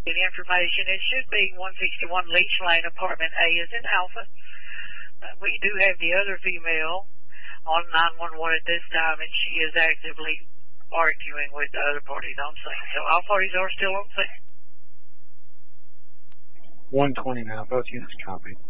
information. It should be 161 Leech Lane, apartment A is in Alpha. We do have the other female on 911 at this time, and she is actively arguing with the other parties on scene. So all parties are still on scene. 120 now. Both units copy.